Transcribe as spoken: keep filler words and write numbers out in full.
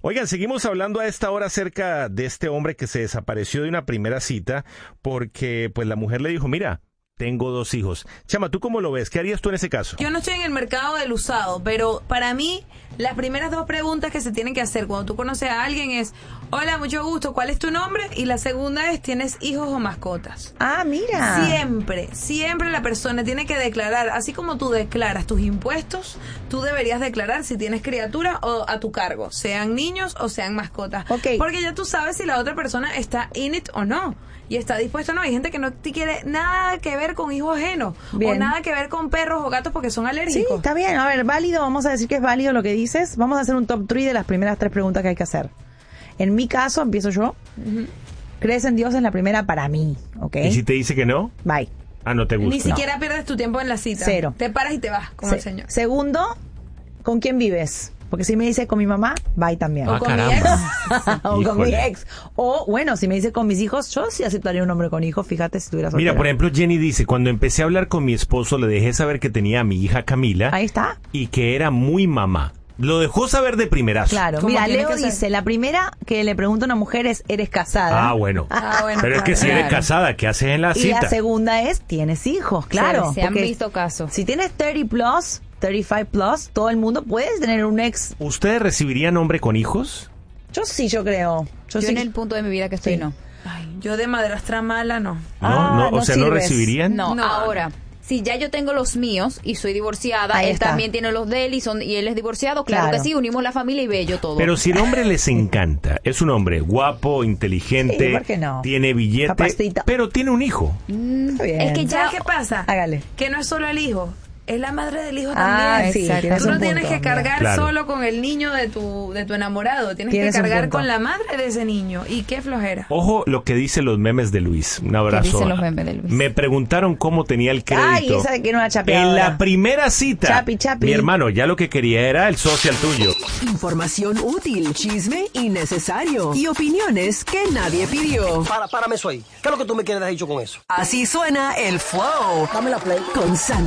Oigan, seguimos hablando a esta hora acerca de este hombre que se desapareció de una primera cita porque pues la mujer le dijo, mira, tengo dos hijos. Chama, ¿tú cómo lo ves? ¿Qué harías tú en ese caso? Yo no estoy en el mercado del usado, pero para mí las primeras dos preguntas que se tienen que hacer cuando tú conoces a alguien es, hola, mucho gusto, ¿cuál es tu nombre? Y la segunda es, ¿tienes hijos o mascotas? Ah, mira. Siempre, siempre la persona tiene que declarar, así como tú declaras tus impuestos, tú deberías declarar si tienes criaturas o a tu cargo, sean niños o sean mascotas. Okay. Porque ya tú sabes si la otra persona está in it o no. Y está dispuesto o no. Hay gente que no te quiere nada que ver con hijos ajenos. Bien. O nada que ver con perros o gatos porque son alérgicos. Sí, está bien. A ver, válido. Vamos a decir que es válido lo que dices. Vamos a hacer un top tres de las primeras tres preguntas que hay que hacer. En mi caso, empiezo yo. Uh-huh. ¿Crees en Dios? Es la primera para mí, ¿ok? ¿Y si te dice que no? Bye. Ah, no te gusta. Ni siquiera no. pierdes tu tiempo en la cita. Cero. Te paras y te vas, como Se- el señor. Segundo, ¿con quién vives? Porque si me dice con mi mamá, bye también. Ah, O con mi caramba. ex. O con mi Híjole. ex. O, bueno, si me dice con mis hijos, yo sí aceptaría un hombre con hijos, fíjate si tuviera soltera. Mira, por ejemplo, Jenny dice, cuando empecé a hablar con mi esposo, le dejé saber que tenía a mi hija Camila. Ahí está. Y que era muy mamá. Lo dejó saber de primerazo. Claro, ¿Cómo mira, tiene Leo que ser? dice, la primera que le pregunta a una mujer es, ¿eres casada? Ah, bueno. Ah, bueno, Pero es que claro. si eres Claro. casada, ¿qué haces en la Y cita? la segunda es, ¿tienes hijos? Claro. Se, se han porque visto casos. Si tienes treinta plus, treinta y cinco plus, todo el mundo puede tener un ex. ¿Ustedes recibirían hombre con hijos? Yo sí, yo creo. Yo, Yo sí. en el punto de mi vida que estoy, Sí. no. Ay, yo de madrastra mala, no. No, Ah, no, o no sea, ¿no sirves. recibirían? No, No. ahora, si ya yo tengo los míos y soy divorciada, Ahí él está. también tiene los de él y, son, y él es divorciado, claro, Claro. que sí, unimos la familia y bello todo. Pero si el hombre les encanta, es un hombre guapo, inteligente, Sí, ¿por qué no? tiene billete, Capacita. pero tiene un hijo. Está bien. Es que ya- ¿Sabes qué pasa? Hágale. Que no es solo el hijo, es la madre del hijo Ah, también. sí, Exacto. tienes Tú no un tienes punto, que cargar Claro. solo con el niño de tu de tu enamorado, tienes, Tienes que un cargar punto. con la madre de ese niño. Y qué flojera. Ojo lo que dicen los memes de Luis. Un abrazo. dicen los memes de Luis? Me preguntaron cómo tenía el crédito. Ay, esa de que era una En chapeadora. la primera cita. Chapi, chapi. Mi hermano, ya lo que quería era el social tuyo. Información útil, chisme innecesario y opiniones que nadie pidió. Para, párame eso ahí. ¿Qué es lo que tú me quieres dejar dicho con eso? Así suena el flow. Dame la play. Con Sandy.